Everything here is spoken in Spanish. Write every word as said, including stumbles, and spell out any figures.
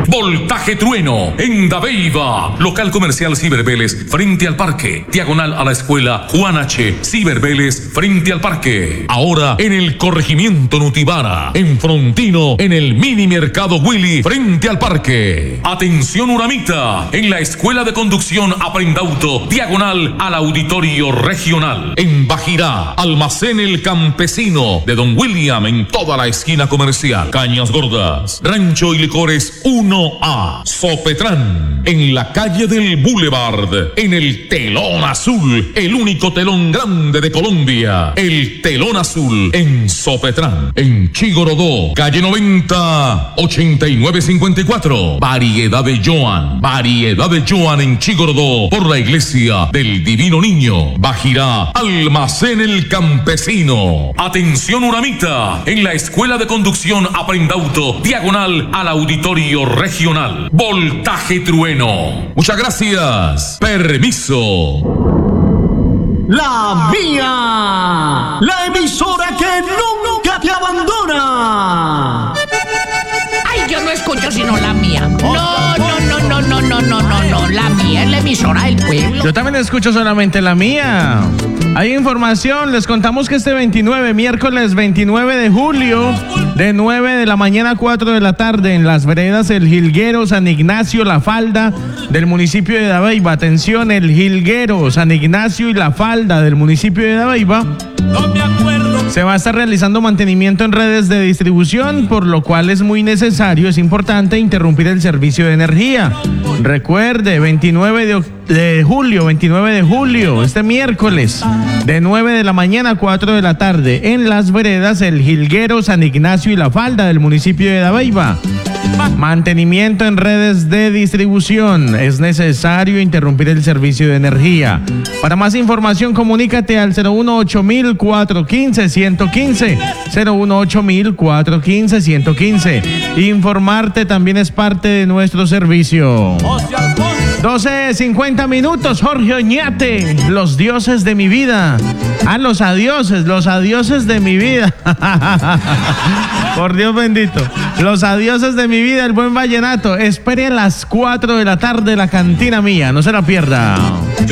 Voltaje Trueno en Dabeiba. Local comercial Cibervélez frente al parque. Diagonal a la escuela Juan H. Cibervélez frente al parque. Ahora en el corregimiento Nutibara. En Frontino, en el mini mercado Willy frente al parque. Atención Uramita. En la escuela de conducción Aprendauto. Diagonal al auditorio regional. En Bajirá. Almacén El Campesino de Don William en toda la esquina comercial. Cañas Gordas. Rancho y Licores uno A. Sopetrán. En la calle del Boulevard. En el Telón Azul. El único telón grande de Colombia. El Telón Azul. En Sopetrán. En Chigorodó. Calle noventa. ochenta y nueve cincuenta y cuatro. Variedad de Joan. Variedad de Joan en Chigorodó. Por la iglesia del Divino Niño. Bajirá. Almacén El Campesino. Atención Uramita. En la escuela de conducción Aprendauto. Diagonal al auditorio regional. Voltaje Trueno. Muchas gracias. Permiso. La mía. La emisora que nunca te abandona. Ay, yo no escucho sino la mía. No, no, no, no, no, no, no, no, no. La mía es la emisora del pueblo. Yo también escucho solamente la mía. Hay información, les contamos que este veintinueve, miércoles veintinueve de julio, de nueve de la mañana a cuatro de la tarde, en las veredas El Jilguero, San Ignacio, La Falda, del municipio de Dabeiba. Atención, El Jilguero, San Ignacio y La Falda, del municipio de Dabeiba. No me acuerdo. Se va a estar realizando mantenimiento en redes de distribución, por lo cual es muy necesario, es importante interrumpir el servicio de energía. Recuerde, veintinueve de julio, veintinueve de julio, este miércoles, de nueve de la mañana a cuatro de la tarde, en las veredas El Jilguero, San Ignacio y La Falda, del municipio de Dabeiba. Mantenimiento en redes de distribución. Es necesario interrumpir el servicio de energía. Para más información, comunícate al cero uno ocho mil cuatrocientos quince ciento quince. cero uno ocho mil cuatrocientos quince ciento quince. Informarte también es parte de nuestro servicio. doce cincuenta minutos, Jorge Oñate, los dioses de mi vida. Ah, los adioses, los adioses de mi vida. Por Dios bendito. Los adioses de mi vida, el buen vallenato. Espere a las cuatro de la tarde la cantina mía, no se la pierda.